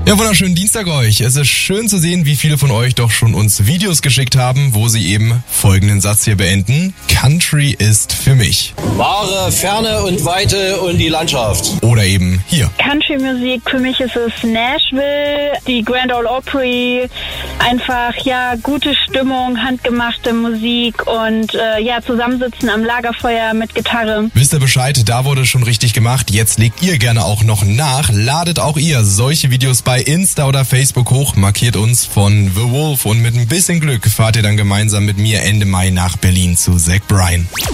Ja, wunderschönen Dienstag euch. Es ist schön zu sehen, wie viele von euch doch schon uns Videos geschickt haben, wo sie eben folgenden Satz hier beenden. Country ist für mich. Wahre Ferne und Weite und die Landschaft. Oder eben hier. Country-Musik, für mich ist es Nashville, die Grand Ole Opry, einfach, ja, gute Stimmung, handgemachte Musik und, zusammensitzen am Lagerfeuer mit Gitarre. Wisst ihr Bescheid, da wurde schon richtig gemacht. Jetzt legt ihr gerne auch noch nach. Ladet auch ihr solche Videos bei Insta oder Facebook hoch, markiert uns von The Wolf und mit ein bisschen Glück fahrt ihr dann gemeinsam mit mir Ende Mai nach Berlin zu Zach Bryan.